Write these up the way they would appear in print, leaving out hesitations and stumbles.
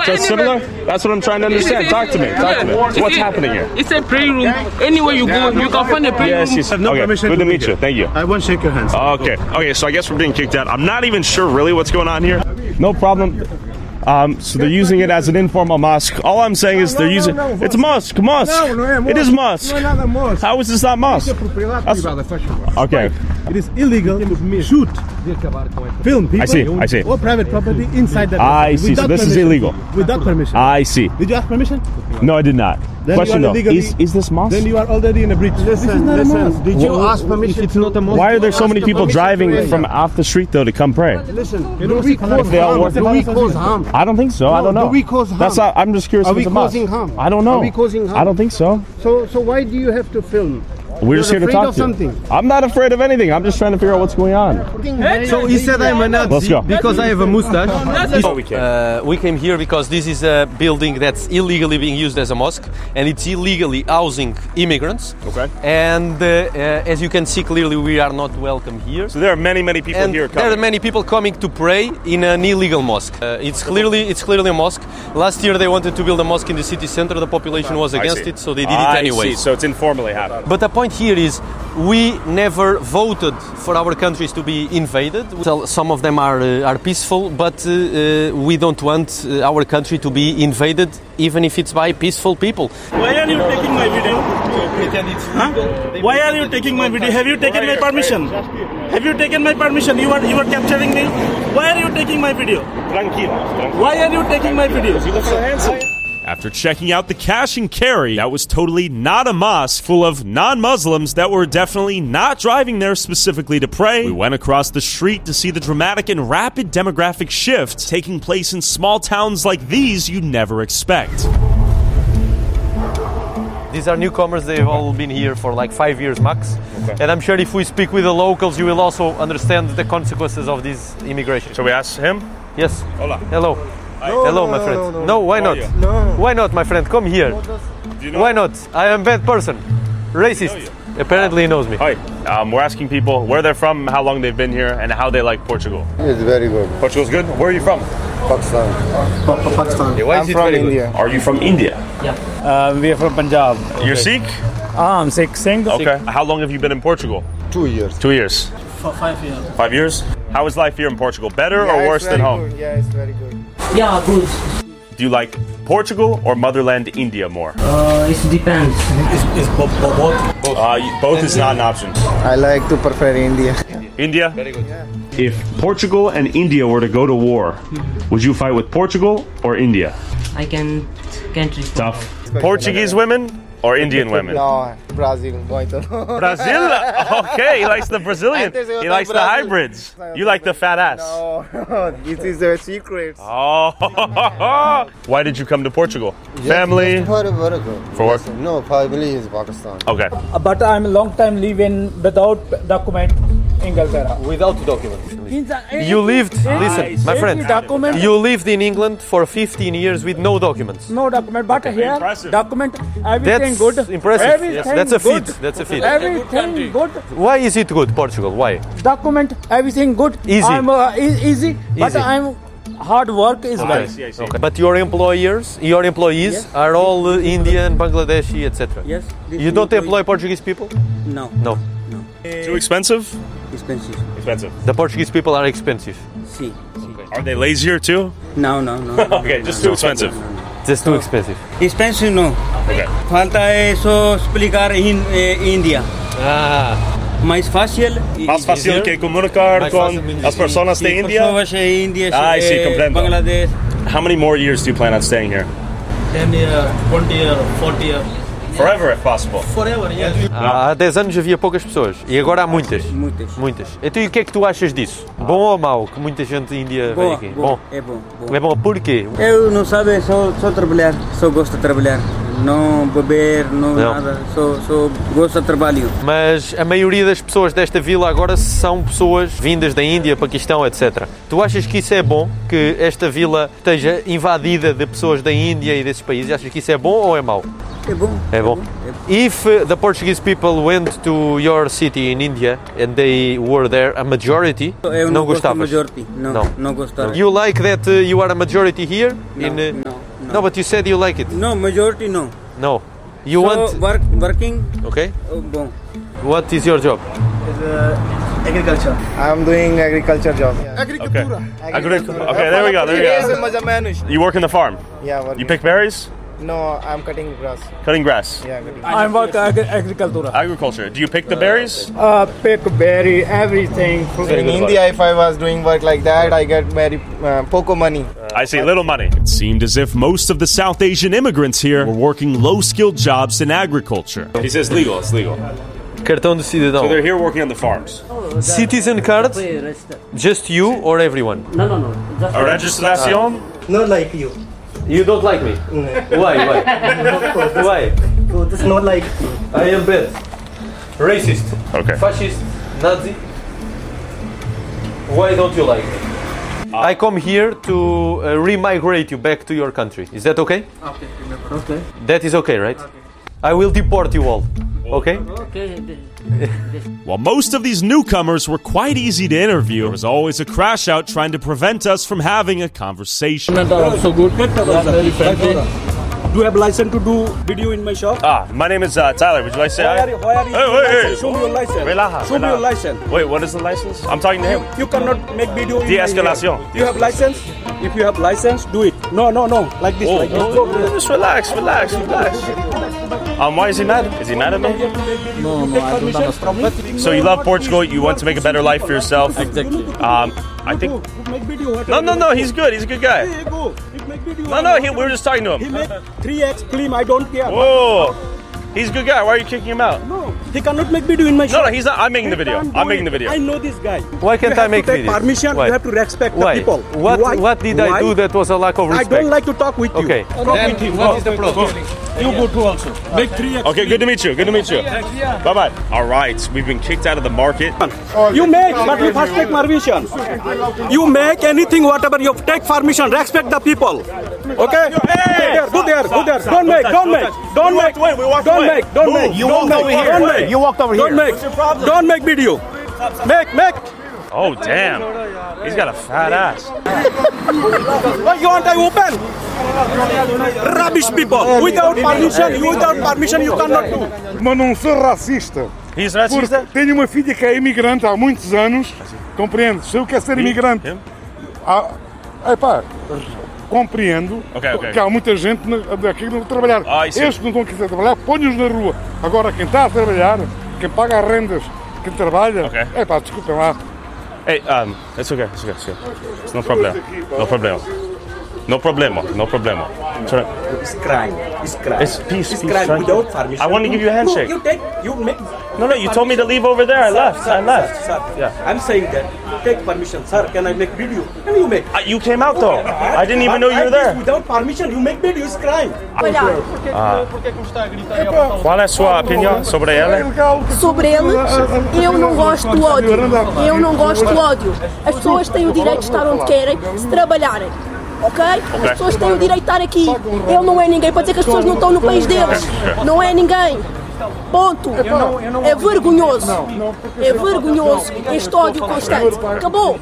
just similar? That's what I'm trying to understand. Talk to me. So what's happening here? It's a prayer room. Anywhere you go, you can find a prayer room. Yes. I have no permission Good to be meet you. here. Thank you. I won't shake your hands. Okay, so I guess we're being kicked out. I'm not even sure really what's going on here. No problem. So they're using it as an informal mosque. All I'm saying is they're using... It's a mosque. It is mosque. How is this not mosque? Okay. It is illegal to shoot, film people, I see. or private property inside that. I see. So this is illegal. Without permission. I see. Did you ask permission? No, I did not. Then Question though, is this mosque? Then you are already in a breach. Listen. Did you ask permission? It's not a mosque. Why are there so many people driving from off the street though to come pray? Listen, Do we cause harm? I don't think so. I don't know. Do we cause harm? That's not, I'm just curious. Are if we it's a mosque. causing harm? I don't know. Are we causing harm? I don't think so. So why do you have to film? We're just here to afraid talk of to you. something? I'm not afraid of anything. I'm just trying to figure out what's going on. So he said I'm a Nazi Let's go. because I have a mustache. We came here because this is a building that's illegally being used as a mosque, and it's illegally housing immigrants. Okay. And as you can see clearly, we are not welcome here. So there are many people And here there coming. are many people coming to pray in an illegal mosque. It's clearly a mosque. Last year they wanted to build a mosque in the city center. The population was against it, so they did it anyway. So it's informally happening. But the point here is we never voted for our countries to be invaded. So some of them are peaceful, but we don't want our country to be invaded, even if it's by peaceful people. Why are you taking my video? Why are you taking my video? Have you taken my permission? Have you taken my permission? You are capturing me. Why are you taking my video? Why are you taking my video? After checking out the cash and carry, that was totally not a mosque full of non-Muslims that were definitely not driving there specifically to pray. We went across the street to see the dramatic and rapid demographic shift taking place in small towns like these you never expect. These are newcomers. They've all been here for like 5 years max. Okay. And I'm sure if we speak with the locals, you will also understand the consequences of this immigration. Shall we ask him? Yes. Hola. Hello. Hello, my friend. No, why not? Why not, my friend? Come here. Why not? I am a bad person. Racist. Apparently he knows me. Hi. We're asking people where they're from, how long they've been here, and how they like Portugal. It's very good. Portugal's good? Where are you from? Pakistan. I'm from India. Are you from India? We are from Punjab. You're Sikh? I'm Sikh Singh. Okay. How long have you been in Portugal? 2 years. 2 years. For 5 years. 5 years? How is life here in Portugal? Better or worse than home? Good. Yeah, it's very good. Yeah, good. Do you like Portugal or motherland India more? It depends. Is both? Both is not an option. I like to prefer India. India? Very good. If Portugal and India were to go to war, would you fight with Portugal or India? I can't respond. Tough. Portuguese women or Indian women? No, Brazil. Brazil? Okay, he likes the Brazilian. He likes the hybrids. You like the fat ass. No, this is a secret. Oh. Why did you come to Portugal? Family? For work. For work? No, family is Pakistan. Okay. But I'm a long time living without document in Inglaterra. Without documents. You lived, listen, my friend, you lived in England for 15 years with no documents. No document, but here, impressive. document, everything That's good. impressive. Everything Yes, that's a good. feat. That's a feat. Everything good. Why is it good, Portugal? Why? Document, everything good. Easy. I'm easy, but Easy. I'm hard work is well. I see. Okay. But your employees Yes. are all Indian, Bangladeshi, etc. Yes. You don't employ Portuguese people? No. No. Too expensive? Expensive. Expensive. The Portuguese people are expensive. See. Are they lazier too? No. Okay, just too expensive. Just too expensive. Expensive no. Okay. Falta eso explicar en India. Ah. Mais fácil. Más fácil que comunicar con las personas de India? Pessoas de India, I see, comprendo. Bangladesh. How many more years do you plan on staying here? 10 years, 20 years, 40 years. Forever, if possible. Forever, yes. Há 10 anos havia poucas pessoas e agora há muitas. Muitas. Então e o que é que tu achas disso? Bom ou mau que muita gente de Índia vem aqui? Bom. É bom. É bom porquê? Eu não sabe, só trabalhar, só gosto de trabalhar. Não beber, não. Nada, só gosto de trabalho. Mas a maioria das pessoas desta vila agora são pessoas vindas da Índia, Paquistão, etc. Tu achas que isso é bom? Que esta vila esteja invadida de pessoas da Índia e desses países? Achas que isso é bom ou é mau? É bom. É bom. If the Portuguese people went to your city in India and they were there a majority, Eu não gosto gostavas? majority. Não gostava. You like that you are a majority here? No. No, but you said you like it. No, majority no. No. You want... working. Okay. Bon. What is your job? Agriculture. I'm doing agriculture job. Agricultura. Okay, there we go. You work in the farm? Yeah, working. You pick berries? No, I'm cutting grass. Cutting grass? Yeah, cutting. I'm working agricultura. Agriculture. Do you pick the berries? Pick berry, everything. In India, if I was doing work like that, I get very poco money. I see, little money. It seemed as if most of the South Asian immigrants here were working low-skilled jobs in agriculture. He says legal, it's legal. Cartão de cidadão. So they're here working on the farms. Citizen card? Just you or everyone? No. A registración? Not like you. You don't like me? Why? Why? So this is not like you. I am bad. Racist. Okay. Fascist. Nazi. Why don't you like me? I come here to remigrate you back to your country. Is that okay? Okay. That is okay, right? Okay. I will deport you all. Okay? Okay. While most of these newcomers were quite easy to interview, there was always a crash out trying to prevent us from having a conversation. So good. Very friendly. Do you have license to do video in my shop? My name is Tyler. Would you like to say hi? Why are you? Hey. Show me your license. Relaja. Show me your license. Wait, what is the license? I'm talking to him. You cannot make video in De-escalation. my. You have license? If you have license, do it. No. Like this. Like this. Just relax. Why is he mad? Is he mad at me? No, I don't understand. So you love Portugal, you want to make a better life for yourself. Exactly. I think... Make video. No, he's good. He's a good guy. Here you go. Make video. No, we were just talking to He him. make 3x film, I don't care. Whoa! He's a good guy. Why are you kicking him out? No, he cannot make video in my shop. No, he's not. I'm making the video. I'm making the video. I know this guy. Why can't I make video? Permission. Why? You have to respect Why? the people. What did I do that was a lack of respect? I don't like to talk with you. Okay. Talk with him. What is the problem? You go too also. Make 3x. Okay, good to meet you. Bye-bye. All right, we've been kicked out of the market. You make, but you first take permission. You make anything, whatever you take permission. Respect the people. Okay? Hey! Go there. Don't make. You walked over here. You walked over here. Don't make video. Make. Oh, damn. He's got a fat ass. Why you want I open? Rubbish people. Without permission, you cannot do. Mas não sou racista. He's racista? Porque tenho uma filha que é imigrante há muitos anos. Compreendo. Se eu quero ser imigrante. Compreendo que há muita gente aqui a trabalhar. Estes que não estão a trabalhar, põe-os na rua. Agora, quem está a trabalhar, quem paga as rendas, quem trabalha, desculpem lá. Hey, it's okay. It's no problem. It's crime. It's peace. It's crime without permission. I want to give you a handshake. You make. No, you told me to leave over there. I left. Sir. Yeah. I'm saying that. Take permission, sir. Can I make video? Can you make? You came out though. I didn't even know you were there. Without permission, you make video. It's crime. Qual é a sua opinião sobre ela? Sobre eles, eu não gosto do ódio. As pessoas têm o direito de estar onde querem, se trabalharem. Ok? As pessoas têm o direito de estar aqui. Ele não é ninguém para dizer que as pessoas não estão no país deles. Não é ninguém. Ponto. É vergonhoso. É vergonhoso este ódio constante. Acabou.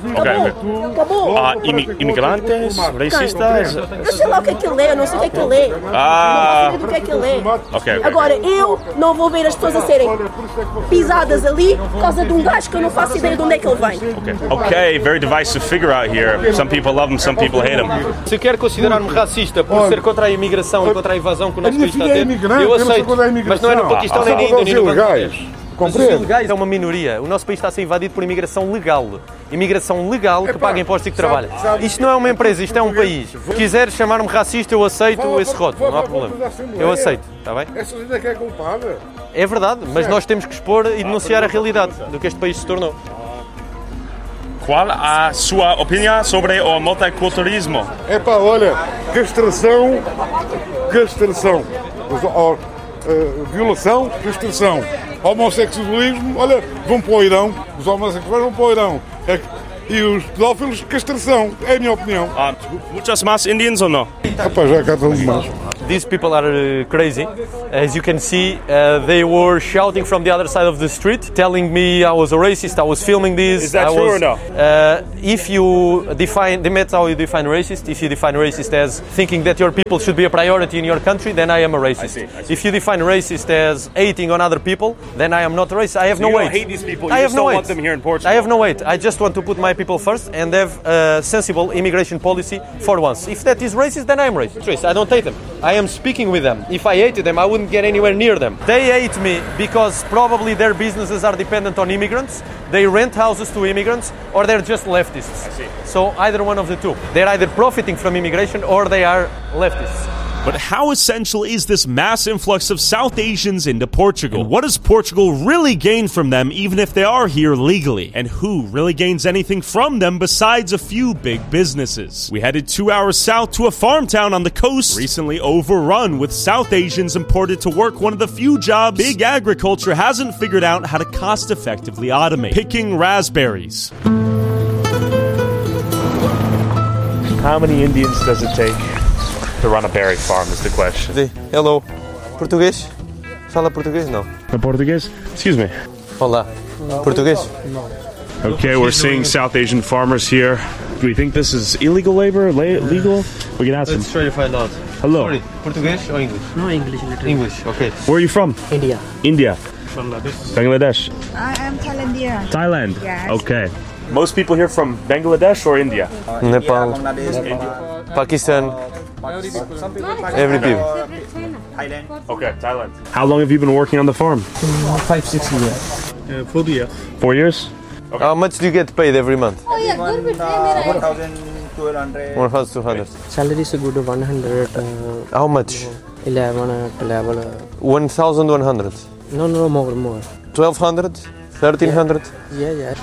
Imigrantes, racistas. Eu sei lá o que é que ele é, eu não sei o que é que ele é. Não faço ideia do que é que ele é. Okay. Agora, eu não vou ver as pessoas a serem pisadas ali por causa de um gajo que eu não faço ideia de onde é que ele vem. Okay, very divisive figure out here. Some people love him, some people hate him. Se quer considerar-me racista por ser contra a imigração e contra a invasão que o nosso país está a ter, eu aceito. Mas não é no Paquistão nem na Índia, nem no Bangladesh. Os ilegais é uma minoria. O nosso país está a ser invadido por imigração legal. Imigração legal que paga impostos e que trabalha. Isto não é uma empresa, isto é um país. Se quiser chamar-me racista, eu aceito esse rótulo, não há problema. Eu aceito, está bem? Essa gente é que é culpada. É verdade, mas nós temos que expor e denunciar a realidade do que este país se tornou. Qual a sua opinião sobre o multiculturalismo? Olha, castração, violação, castração, homossexualismo, olha, vão para o Irão, os homossexuais vão para o Irão, e os pedófilos, castração, é a minha opinião. Muitos mais indianos ou não? Já cá estão demais. These people are crazy. As you can see, they were shouting from the other side of the street, telling me I was a racist. I was filming this. Is that true or no? If you define, that's how you define racist. If you define racist as thinking that your people should be a priority in your country, then I am a racist. I see. If you define racist as hating on other people, then I am not a racist. I have no weight. You don't hate these people. You just don't want them here in Portugal. I have no weight. I just want to put my people first and have a sensible immigration policy for once. If that is racist, then I am racist. I don't hate them. I am speaking with them. If I hated them, I wouldn't get anywhere near them. They hate me because probably their businesses are dependent on immigrants. They rent houses to immigrants, or they're just leftists. I see. So either one of the two. They're either profiting from immigration or they are leftists. But how essential is this mass influx of South Asians into Portugal? And what does Portugal really gain from them, even if they are here legally? And who really gains anything from them besides a few big businesses? We headed 2 hours south to a farm town on the coast, recently overrun with South Asians imported to work one of the few jobs big agriculture hasn't figured out how to cost-effectively automate: picking raspberries. How many Indians does it take to run a berry farm is the question. Hello. Português? Fala português? No. Português? Excuse me. Olá. Português? No. Okay, we're seeing South Asian farmers here. Do we think this is illegal labor? Legal? We can ask them. Let's try to find out. Hello. Sorry, Português or English? No, English. English, okay. Where are you from? India. India. Bangladesh. I am Thailandia. Thailand? Yes. Okay. Most people here from Bangladesh or India? Nepal. Pakistan. Every people. Thailand. Okay, Thailand. How long have you been working on the farm? 5-6 years. 4 years. 4 years? Okay. How much do you get paid every month? 1,200. 1,200. Salary is good, 100. How much? 11, 12. 1,100. No, more. 1,200? 1,300? Yeah.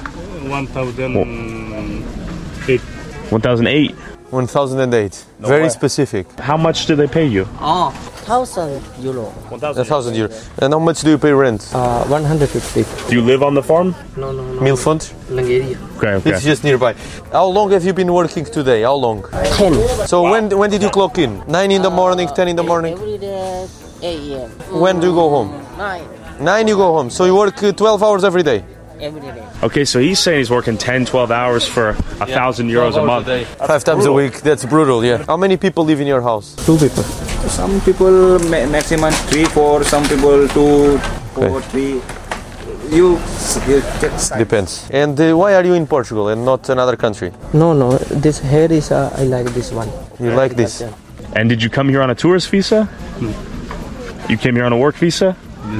1,008. 1,008. 1,008. No Very way. specific. How much do they pay you? 1,000 euro. 1,000 euros. And how much do you pay rent? 150. Do you live on the farm? No. Milfont? Langeria. Okay. It's just nearby. How long have you been working today? How long? 10. So when did you clock in? 9 in the morning, 10 in the morning? Every day, 8 a.m. When do you go home? 9. 9 you go home. So you work 12 hours every day? Every day. Okay, so he's saying he's working 10, 12 hours for 1,000 euros a month. 5 times a week. That's brutal, yeah. How many people live in your house? 2 people. Some people maximum 3, 4. Some people 2, 4, 3. You depends. And why are you in Portugal and not another country? No. This hair is I like this one. You like this? And did you come here on a tourist visa? No. You came here on a work visa?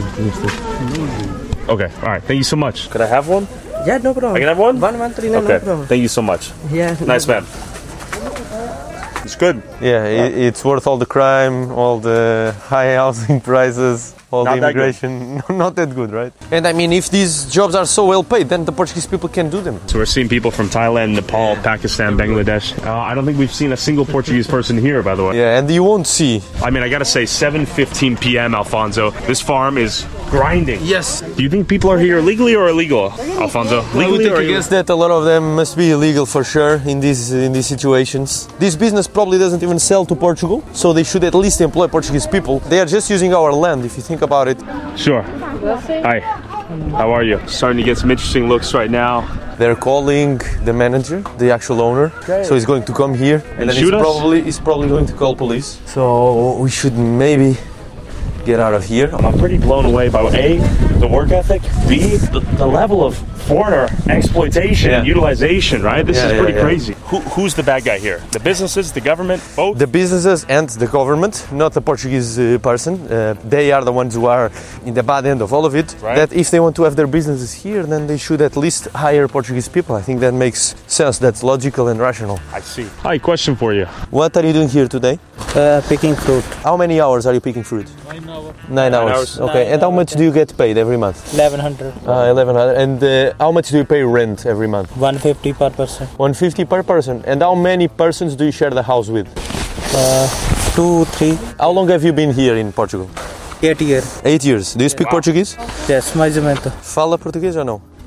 Okay, all right. Thank you so much. Could I have one? Yeah, no problem. I can have one? 113, okay. No problem. Thank you so much. Yeah. Nice man. It's good. Yeah, it's worth all the crime, all the high housing prices, all the immigration. Not that good, right? And I mean, if these jobs are so well paid, then the Portuguese people can do them. So we're seeing people from Thailand, Nepal, Pakistan, Bangladesh. I don't think we've seen a single Portuguese person here, by the way. Yeah, and you won't see. I mean, I gotta say, 7:15 p.m., Alfonso. This farm is grinding. Yes. Do you think people are here legally or illegal, Alfonso? Legally I guess that a lot of them must be illegal for sure in these situations. This business probably doesn't even sell to Portugal, so they should at least employ Portuguese people. They are just using our land, if you think about it. Sure. Hi. How are you? Starting to get some interesting looks right now. They're calling the manager, the actual owner. Okay. So he's going to come here and then he's probably going to call police. So we should maybe get out of here. I'm pretty blown away by A, the work ethic, B, the level of foreigner exploitation and utilization, right? This is pretty crazy. Who's the bad guy here? The businesses, the government, both? The businesses and the government, not the Portuguese person. They are the ones who are in the bad end of all of it. Right. That if they want to have their businesses here, then they should at least hire Portuguese people. I think that makes sense. That's logical and rational. I see. Hi, question for you. What are you doing here today? Picking fruit. How many hours are you picking fruit? 9 hours. 9 hours. Okay. And how much do you get paid every month? 1,100. 1,100. And how much do you pay rent every month? 150 per person. 150 per person. And how many persons do you share the house with? 2, 3. How long have you been here in Portugal? 8 years. 8 years. Do you speak Portuguese? Yes, mais ou menos. Fala português ou não?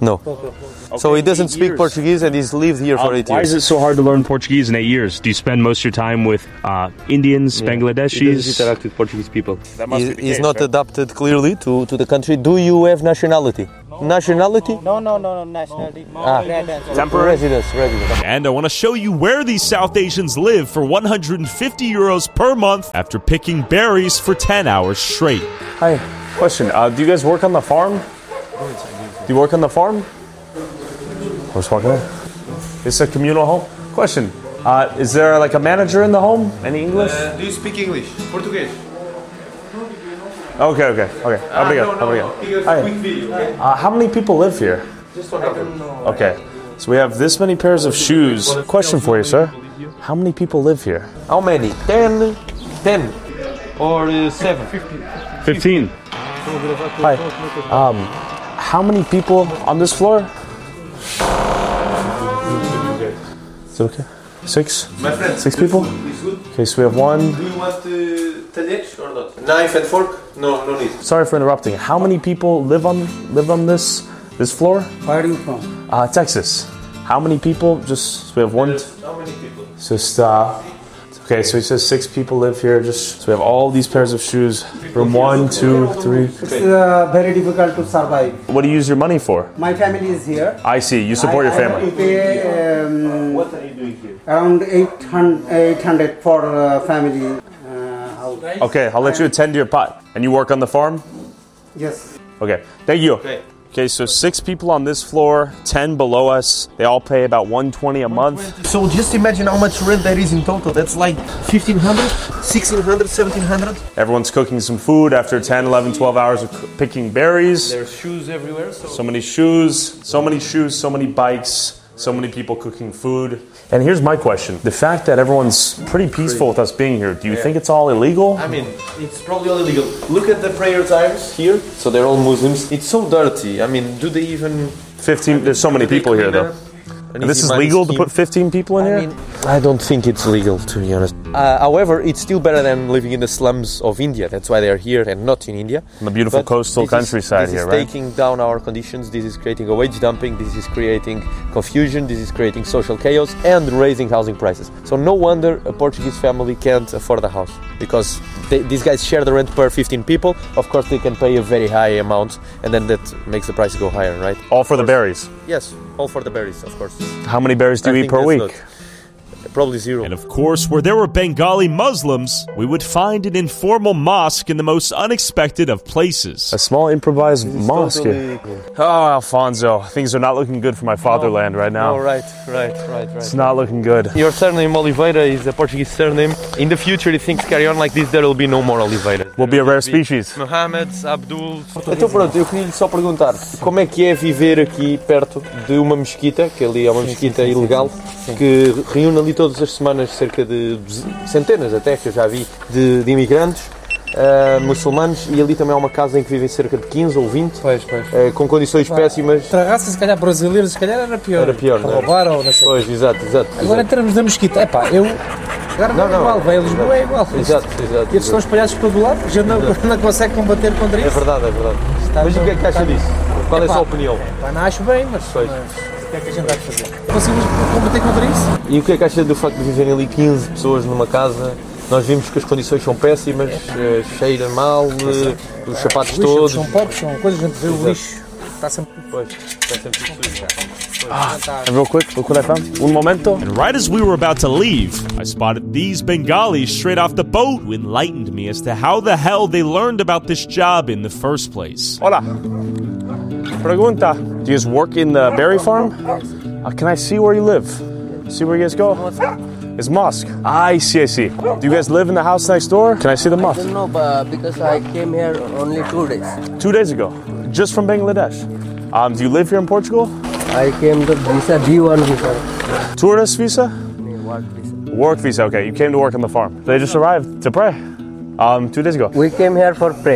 No. So he doesn't speak Portuguese and he's lived here for 8 years. Why is it so hard to learn Portuguese in 8 years? Do you spend most of your time with Indians, Bangladeshis? He doesn't interact with Portuguese people. He's not adapted clearly to the country. Do you have nationality? Nationality? No, nationality. Temporary residence. And I want to show you where these South Asians live for 150 euros per month after picking berries for 10 hours straight. Hi, question. Do you guys work on the farm? Do you work on the farm? Who's working on? This is a communal home? Question. Is there like a manager in the home? Any English? Do you speak English? Português? Okay. Obrigado. Quick video, okay? How many people live here? Just one hour. Okay. So we have this many pairs of shoes. Question for you, sir. How many people live here? How many? 10 or 7? 15. Hi. How many people on this floor? Is it okay? 6? My friend. 6 people? Okay, so we have 1. Do you want talheres or not? Knife and fork? No need. Sorry for interrupting. How many people live on this floor? Where are you from? Texas. How many people? Just so we have 1. How many people? Just okay, so he says 6 people live here. So we have all these pairs of shoes. Room 1, 2, 3. It's very difficult to survive. What do you use your money for? My family is here. I see. You support your family. I pay, What are you doing here? around 800 for family house. Okay, I'll let you attend to your pot. And you work on the farm? Yes. Okay, thank you. Okay, so 6 people on this floor, 10 below us. They all pay about $120 a month. So just imagine how much rent there is in total. That's like 1,500, 1,600, 1,700. Everyone's cooking some food after 10, 11, 12 hours of picking berries. There's shoes everywhere. So many shoes, so many bikes, so many people cooking food. And here's my question. The fact that everyone's pretty peaceful with us being here, do you think it's all illegal? I mean, it's probably all illegal. Look at the prayer times here. So they're all Muslims. It's so dirty. I mean, do they even... 15, there's so many people here though. And this is legal to put 15 people in here? I don't think it's legal, to be honest. However, it's still better than living in the slums of India. That's why they're here and not in India. The beautiful coastal countryside here, right? This is taking down our conditions. This is creating a wage dumping. This is creating confusion. This is creating social chaos and raising housing prices. So no wonder a Portuguese family can't afford a house, because these guys share the rent per 15 people. Of course, they can pay a very high amount, and then that makes the price go higher, right? All for the berries? Yes, all for the berries, of course. How many berries do you eat per week? Probably 0. And of course, where there were Bengali Muslims, we would find an informal mosque in the most unexpected of places. A small improvised mosque here. Oh, Alfonso, things are not looking good for my fatherland right now. Oh, right. It's not looking good. Your surname Oliveira is a Portuguese surname. In the future, if things carry on like this, there will be no more Oliveira. We'll be a rare species. Mohamed, Abdul... Então pronto, eu queria só perguntar, como é que é viver aqui perto de uma mesquita, que ali é uma mesquita ilegal, que reúne ali todas as semanas cerca de centenas até, que eu já vi, de imigrantes muçulmanos, e ali também há uma casa em que vivem cerca de 15 ou 20, com condições péssimas. Para a raça, se calhar brasileiros, se calhar era pior. Era pior, não é? Roubar ou não sei. Pois, exato. Agora em termos da mesquita, eu... Agora não é igual, veio a Lisboa, é igual. Exato. E eles estão espalhados por todo lado, já não consegue combater contra isso. É verdade. Mas o que é que acha disso? Qual é a sua opinião? Não acho bem, mas... O que é que a gente vai fazer? Conseguimos combater contra isso? E o que é que acha do facto de viverem ali 15 pessoas numa casa? Nós vimos que as condições são péssimas, cheira mal, os sapatos lixo, todos. São pobres, são coisas, a gente vê o lixo. Está sempre sujo. Real quick, look what I found. Un momento. And right as we were about to leave, I spotted these Bengalis straight off the boat, who enlightened me as to how the hell they learned about this job in the first place. Hola. Pregunta. Do you guys work in the berry farm? Can I see where you live? See where you guys go? It's mosque. I see. Do you guys live in the house next door? Can I see the mosque? I don't know, because I came here only 2 days. 2 days ago? Just from Bangladesh? Do you live here in Portugal? I came to visa, B1 visa. Tourist visa? Work visa. Work visa, okay. You came to work on the farm. They just arrived to pray 2 days ago. We came here for pray.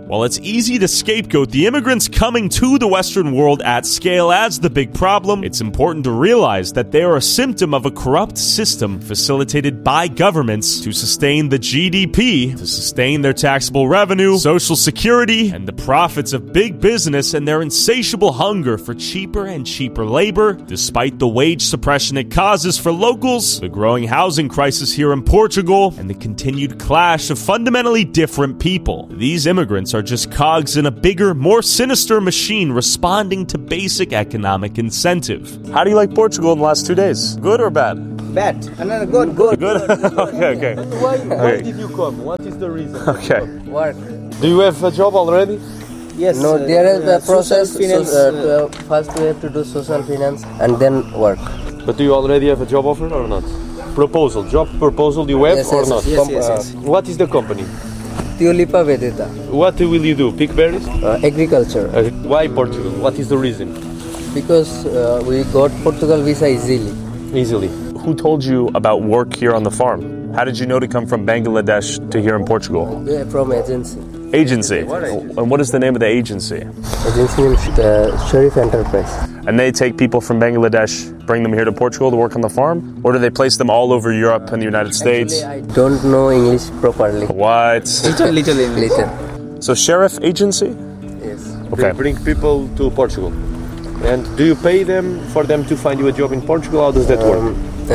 While it's easy to scapegoat the immigrants coming to the Western world at scale as the big problem, it's important to realize that they are a symptom of a corrupt system facilitated by governments to sustain the GDP, to sustain their taxable revenue, social security, and the profits of big business and their insatiable hunger for cheaper and cheaper labor. Despite the wage suppression it causes for locals, the growing housing crisis here in Portugal, and the continued clash of fundamentally different people, these immigrants are just cogs in a bigger, more sinister machine responding to basic economic incentive. How do you like Portugal in the last 2 days? Good or bad? Bad. Good. Good? Okay. Why did you come? What is the reason? Okay. Work. Do you have a job already? Yes. No, there is a process. First we have to do social finance and then work. But do you already have a job offer or not? Job proposal do you have or not? Yes. What is the company? Tulipa Vedeta. What will you do? Pick berries? Agriculture. Why Portugal? What is the reason? Because we got Portugal visa easily. Who told you about work here on the farm? How did you know to come from Bangladesh to here in Portugal? From agency. Agency? And what is the name of the agency? Agency name Sheriff Enterprise. And they take people from Bangladesh, bring them here to Portugal to work on the farm? Or do they place them all over Europe and the United States? Actually, I don't know English properly. What? Little English. So Sheriff Agency? Yes. Okay. They bring people to Portugal. And do you pay them for them to find you a job in Portugal? How does that work?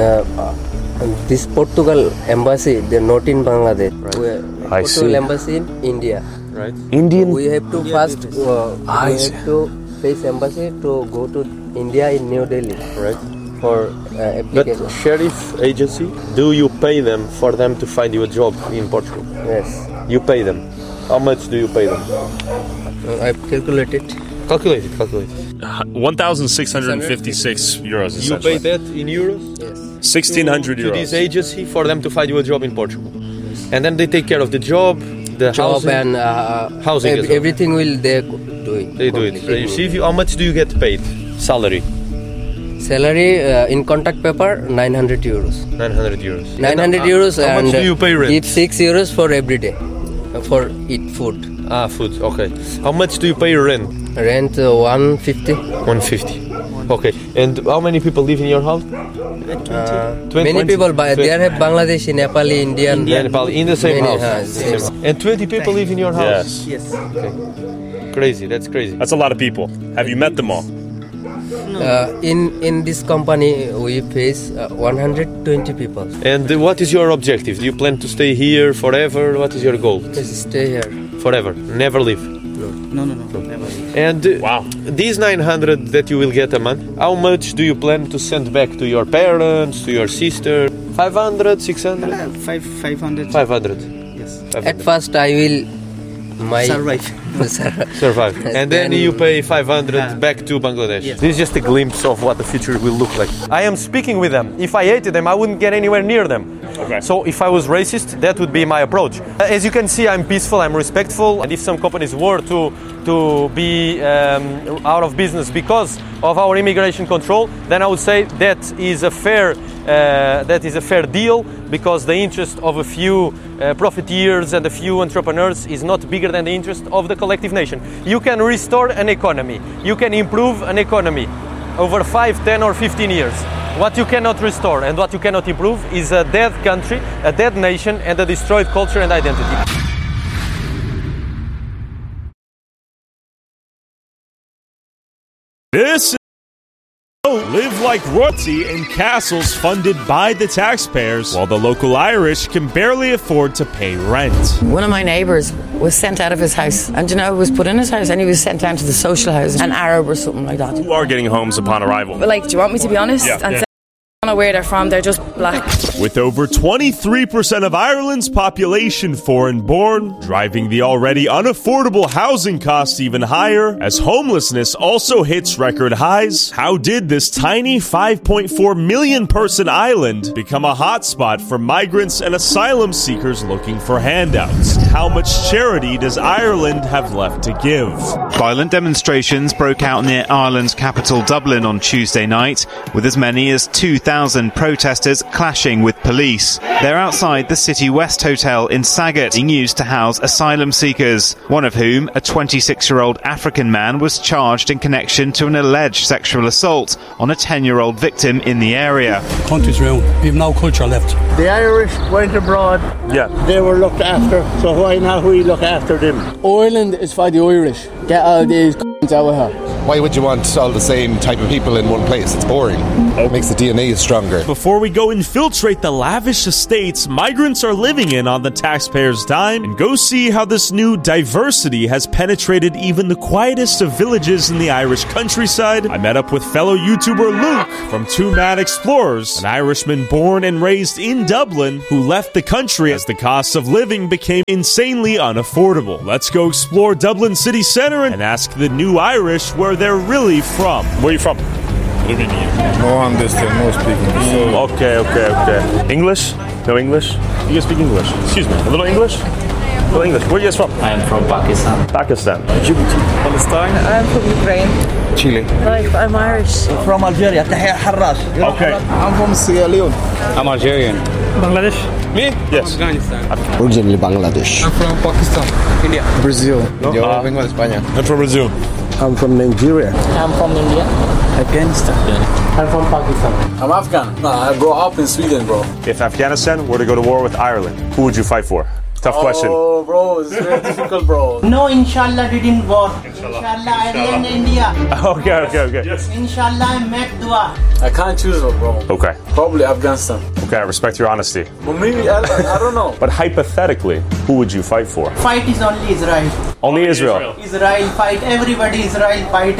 This Portugal embassy, they're not in Bangladesh. Right. Portugal embassy in India. Right. Indian? We have to first face embassy to go to India in New Delhi. Right. For application. But Sheriff Agency, do you pay them for them to find you a job in Portugal? Yes. You pay them. How much do you pay them? I've calculated. Calculate. 1,656 euros. You pay that in euros? Yes. 1,600 euros. To this agency for them to find you a job in Portugal. And then they take care of the job, housing, and housing as well. Everything will they do it. They do it. They receive you. How much do you get paid? Salary in contact paper 900 euros. 900 euros. 900 euros. How much do you pay rent? Give 6 euros for every day for eat food. Food. Okay. How much do you pay rent? Rent 150. 150. Okay. And how many people live in your house? 20 Many people, but there have Bangladeshi, Nepali, Indian. Nepali in the same house. Yes. And 20 people live in your house. Yes. Okay. Crazy. That's crazy. That's a lot of people. Have you met them all? In this company, we face 120 people. And what is your objective? Do you plan to stay here forever? What is your goal? Just stay here. Forever. Never leave. No. Never leave. And these 900 that you will get a month, how much do you plan to send back to your parents, to your sister? 500, 600? 500. 500. Yes. 500. At first, I will survive. And then you pay 500 back to Bangladesh. Yes. This is just a glimpse of what the future will look like. I am speaking with them. If I hated them, I wouldn't get anywhere near them. Okay. So if I was racist, that would be my approach. As you can see, I'm peaceful, I'm respectful, and if some companies were to be out of business because of our immigration control, then I would say that is a fair deal, because the interest of a few profiteers and a few entrepreneurs is not bigger than the interest of the collective nation. You can restore an economy, you can improve an economy over 5, 10 or 15 years. What you cannot restore and what you cannot improve is a dead country, a dead nation, and a destroyed culture and identity. This live like royalty in castles funded by the taxpayers, while the local Irish can barely afford to pay rent. One of my neighbours was sent out of his house, and was put in his house, and he was sent down to the social house, an Arab or something like that. Who are getting homes upon arrival? But do you want me to be honest? Yeah. And I don't know where they're from, they're just black. With over 23% of Ireland's population foreign-born, driving the already unaffordable housing costs even higher, as homelessness also hits record highs, how did this tiny 5.4 million person island become a hotspot for migrants and asylum seekers looking for handouts? How much charity does Ireland have left to give? Violent demonstrations broke out near Ireland's capital Dublin on Tuesday night, with as many as 2,000 2,000 protesters clashing with police. They're outside the City West Hotel in Sagat, being used to house asylum seekers, one of whom, a 26-year-old African man, was charged in connection to an alleged sexual assault on a 10-year-old victim in the area. Country's ruined. We've no culture left. The Irish went abroad. Yeah. They were looked after, so why not we look after them? Ireland is for the Irish. Get all these c***s out of here. Why would you want all the same type of people in one place? It's boring. It makes the DNA stronger. Before we go infiltrate the lavish estates migrants are living in on the taxpayers' dime, and go see how this new diversity has penetrated even the quietest of villages in the Irish countryside, I met up with fellow YouTuber Luke from Two Mad Explorers, an Irishman born and raised in Dublin who left the country as the cost of living became insanely unaffordable. Let's go explore Dublin city centre and ask the new Irish where they're really from. Where are you from? Romania. No understand, no speaking. Okay. English? No English? You guys speak English? Excuse me. A little English? A little English. Where are you guys from? I am from Pakistan. Pakistan. Djibouti. Palestine. I am from Ukraine. Chile. I'm Irish. From Algeria. Okay. I'm from Sierra Leone. I'm Algerian. Bangladesh. Me? Yes. Afghanistan. Originally Bangladesh. I'm from Pakistan. India. Brazil. Yo vengo de España. I'm from Brazil. I'm from Nigeria. I'm from India. Afghanistan. I'm from Pakistan. I'm Afghan. I grew up in Sweden, bro. If Afghanistan were to go to war with Ireland, who would you fight for? Tough question. Oh, bro, it's very difficult, bro. No, inshallah didn't war. Inshallah Ireland, India. Okay. Yes. Inshallah I met dua. I can't choose, bro. Okay. Probably Afghanistan. Okay, I respect your honesty. But maybe, I don't know. But hypothetically, who would you fight for? Fight is only Israel. Only Israel. Israel fight, everybody Israel fight.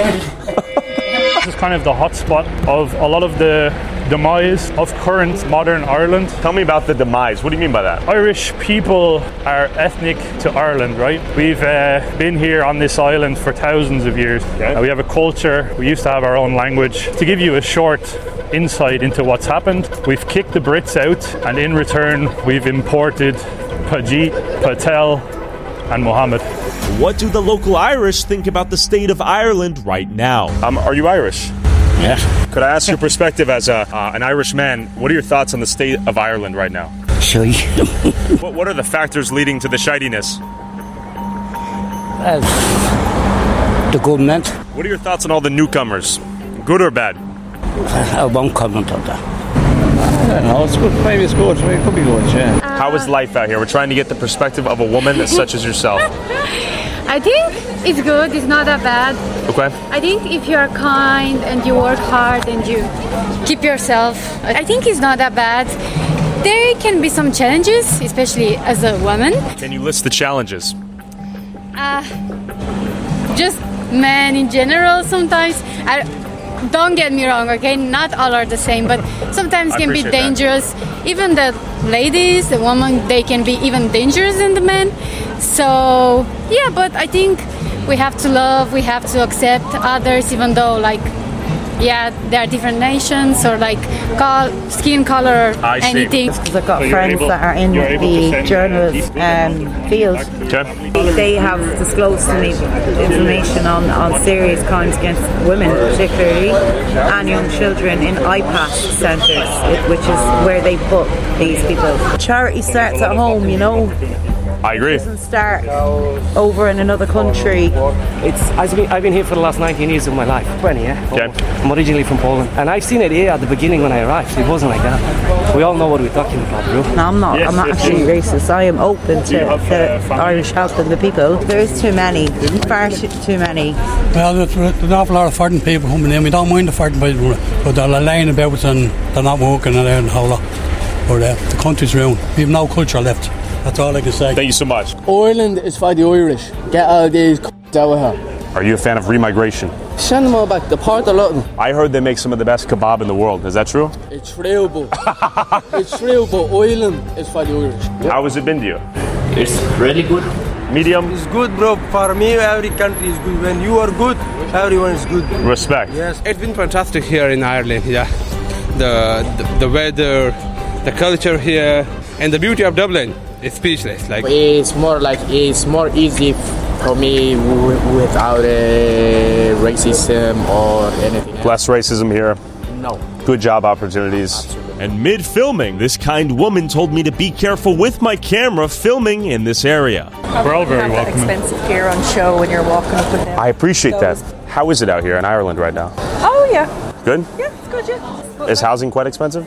This is kind of the hotspot of a lot of the demise of current modern Ireland. Tell me about the demise. What do you mean by that? Irish people are ethnic to Ireland, right? We've been here on this island for thousands of years. Okay. We have a culture. We used to have our own language. To give you a short insight into what's happened, we've kicked the Brits out, and in return, we've imported Pajit, Patel, and Mohammed. What do the local Irish think about the state of Ireland right now? Are you Irish? Yeah. Could I ask your perspective as an Irish man? What are your thoughts on the state of Ireland right now? Shy. What are the factors leading to the shidiness? The government. What are your thoughts on all the newcomers? Good or bad? I won't comment on that. I don't know, it's good. Maybe it's good. It could be good, yeah. How is life out here? We're trying to get the perspective of a woman such as yourself. I think it's good, it's not that bad. Okay. I think if you are kind and you work hard and you keep yourself, I think it's not that bad. There can be some challenges, especially as a woman. Can you list the challenges? Just men in general sometimes. Don't get me wrong, okay? Not all are the same, but sometimes can be dangerous. That. Even the ladies, the women, they can be even dangerous than the men. So, yeah, but I think we have to love, we have to accept others, even though, like, yeah, there are different nations or like skin color or anything. Because I've got friends that are in the journalist field. Okay. They have disclosed to me information on serious crimes against women, particularly, and young children in IPAS centres, which is where they put these people. Charity starts at home, you know. I agree. It doesn't start over in another country. I've been here for the last 19 years of my life. 20, yeah? Okay. I'm originally from Poland. And I've seen it here at the beginning when I arrived. It wasn't like that. We all know what we're talking about, bro. No, I'm not. I'm not actually racist. I am open to Irish helping the people. There's too many. Far too many. Well, there's an awful lot of foreign people coming in. We don't mind the foreign people, but they're lying about and they're not working and the whole lot. But the country's ruined. We have no culture left. That's all I can say. Thank you so much. Ireland is for the Irish. Get all these c***s out of here. Are you a fan of remigration? Send them all back. Deport a lot of them. I heard they make some of the best kebab in the world. Is that true? It's true, but it's true, but Ireland is for the Irish. How has it been to you? It's really good. Medium? It's good, bro. For me, every country is good. When you are good, everyone is good. Respect. Yes. It's been fantastic here in Ireland, yeah. The weather, the culture here, and the beauty of Dublin. It's speechless. Like it's more easy for me without racism or anything. Less racism here. No. good job opportunities. And mid-filming, this kind woman told me to be careful with my camera filming in this area. We're all very welcome. Expensive gear on show when you're walking up with them. I appreciate that. How is it out here in Ireland right now? Oh yeah. Good? Yeah, it's good, yeah. Is housing quite expensive?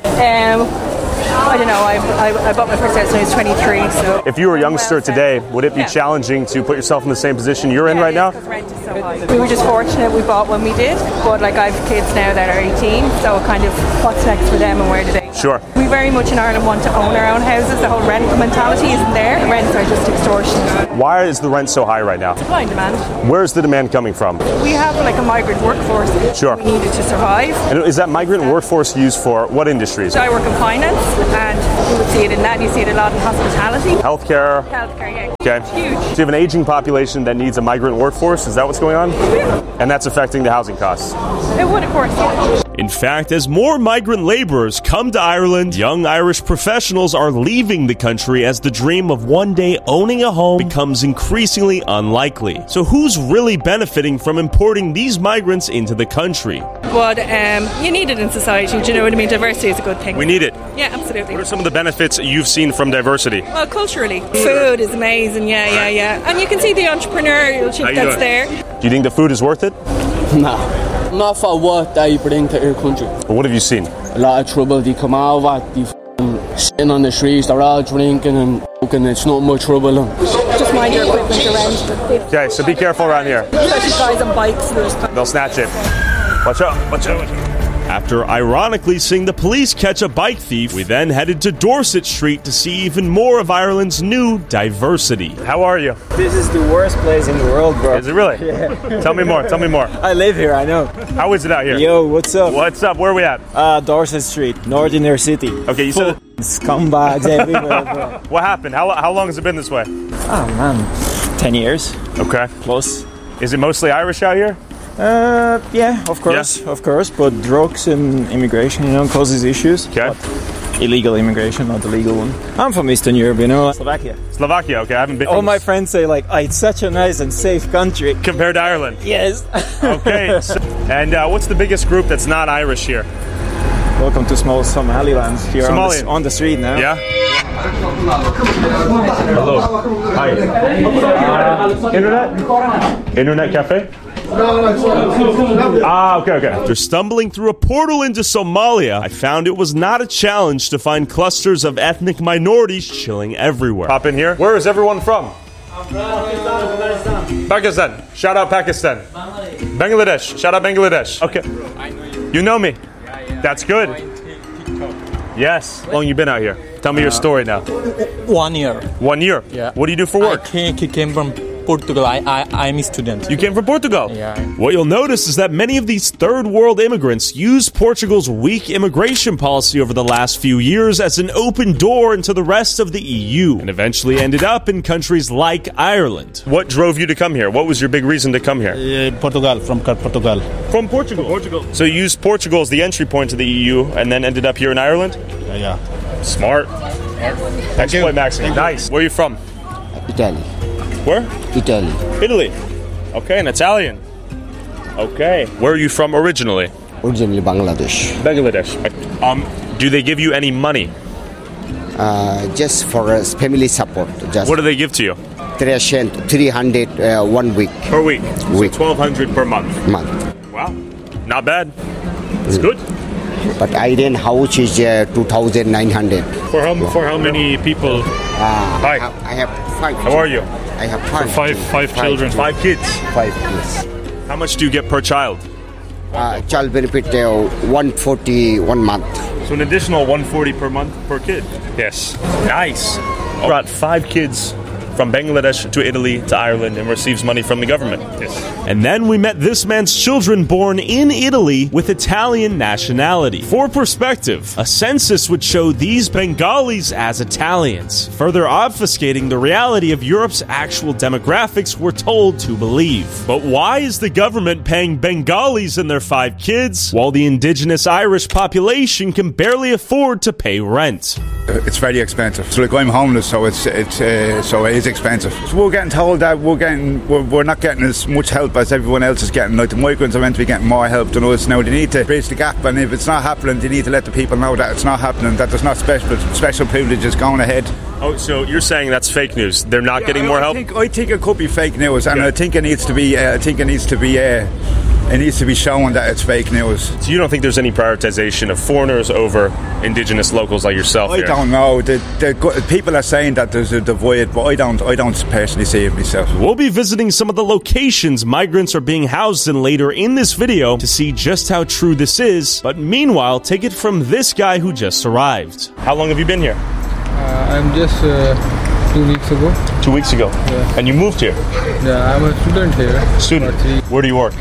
I don't know. I bought my first house when I was 23. So if you were a youngster today, would it be challenging to put yourself in the same position you're in right now? Rent is so high. We were just fortunate we bought when we did, but like I have kids now that are 18, so kind of what's next for them and where do they? Sure. We very much in Ireland want to own our own houses. The whole rental mentality isn't there. Rents are just extortionate. Why is the rent so high right now? Supply and demand. Where's the demand coming from? We have like a migrant workforce. Sure. We needed to survive. And is that migrant workforce used for what industries? So I work in finance, and you would see it in that. You see it a lot in hospitality. Healthcare. Healthcare, yeah. Okay. Huge. So you have an aging population that needs a migrant workforce. Is that what's going on? Yeah. And that's affecting the housing costs. It would, of course, yeah. In fact, as more migrant laborers come to Ireland, young Irish professionals are leaving the country as the dream of one day owning a home becomes increasingly unlikely. So who's really benefiting from importing these migrants into the country? But you need it in society, do you know what I mean? Diversity is a good thing. We need it. Yeah, absolutely. What are some of the benefits you've seen from diversity? Well, culturally. Food is amazing, yeah. And you can see the entrepreneurship that's there. Do you think the food is worth it? No. Not for what they bring to our country. But what have you seen? A lot of trouble. They come over, they sitting on the streets, they're all drinking and fucking, it's not much trouble. Just mind your equipment around. Okay, so be careful around here. Especially guys on bikes. They'll snatch it. Watch out, watch out. After ironically seeing the police catch a bike thief, we then headed to Dorset Street to see even more of Ireland's new diversity. How are you? This is the worst place in the world, bro. Is it really? Yeah. Tell me more, tell me more. I live here, I know. How is it out here? Yo, what's up? What's up? Where are we at? Dorset Street, Northern City. Okay, you said... Scumbags everywhere, bro. What happened? How long has it been this way? Oh, man. 10 years. Okay. Close. Is it mostly Irish out here? Yeah, of course, of course. But drugs and immigration, causes issues. Okay. But illegal immigration, not the legal one. I'm from Eastern Europe, Slovakia. Slovakia, okay. I haven't been. All my friends say it's such a nice and safe country compared to Ireland. Yes. Okay. And what's the biggest group that's not Irish here? Welcome to small Somaliland here on the street now. Yeah. Hello. Hi. Internet cafe? Okay. After stumbling through a portal into Somalia, I found it was not a challenge to find clusters of ethnic minorities chilling everywhere. Pop in here. Where is everyone from? Pakistan. Shout out Pakistan. Bangladesh. Shout out Bangladesh. Okay. You know me? That's good. Yes. How long you been out here? Tell me your story now. 1 year. 1 year? Yeah. What do you do for work? I came from Portugal. I'm a student. You came from Portugal? Yeah. What you'll notice is that many of these third world immigrants used Portugal's weak immigration policy over the last few years as an open door into the rest of the EU, and eventually ended up in countries like Ireland. What drove you to come here? What was your big reason to come here? Portugal, from Portugal. From Portugal? So you used Portugal as the entry point to the EU and then ended up here in Ireland? Yeah. Smart. Exploit Maxi. Nice. Where are you from? Italy. Where? Italy. Italy. Okay, an Italian. Okay. Where are you from originally? Originally Bangladesh. Bangladesh. Do they give you any money? Just for family support. Just what do they give to you? 300 1 week. Per week? So 1,200 per month? Wow. Not bad. It's good. But Irene house is 2,900. For how many people? Hi. I have 5. How are you? I have 5. Five children. 5 kids. 5 kids. How much do you get per child? Child benefit 140 1 month. So an additional 140 per month per kid. Yes. Nice. Brought 5 kids from Bangladesh to Italy to Ireland and receives money from the government. Yes. And then we met this man's children born in Italy with Italian nationality. For perspective, a census would show these Bengalis as Italians, further obfuscating the reality of Europe's actual demographics we're told to believe. But why is the government paying Bengalis and their 5 kids while the indigenous Irish population can barely afford to pay rent? It's very expensive. So I'm homeless, so it's expensive. So we're getting told that we're not getting as much help as everyone else is getting. Like the migrants are meant to be getting more help than us. Now they need to bridge the gap, and if it's not happening, they need to let the people know that it's not happening, that there's not special privileges going ahead. Oh, so you're saying that's fake news? They're not getting more help? I think it could be fake news, and I think it needs to be. It needs to be shown that it's fake news. So you don't think there's any prioritization of foreigners over indigenous locals like yourself? I don't know. The people are saying that there's a divide, but I don't personally see it myself. We'll be visiting some of the locations migrants are being housed in later in this video to see just how true this is. But meanwhile, take it from this guy who just arrived. How long have you been here? I'm just 2 weeks ago. 2 weeks ago? Yeah. And you moved here? Yeah, I'm a student here. Student? Where do you work?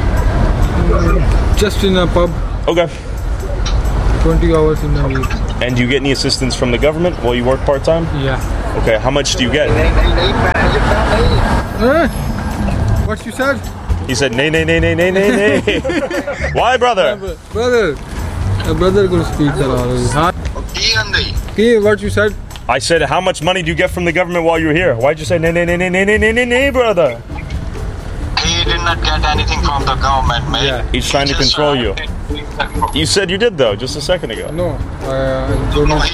Just in a pub. Okay. 20 hours in a week. And do you get any assistance from the government while you work part-time? Yeah. Okay, how much do you get? What you said? He said, nay. Why, brother? Brother gonna speak a lot. Okay, what you said? I said, how much money do you get from the government while you're here? Why'd you say, nay, brother? He did not get anything from the government, mate. Yeah. He's trying to control you. You said you did, though, just a second ago. No, I don't know.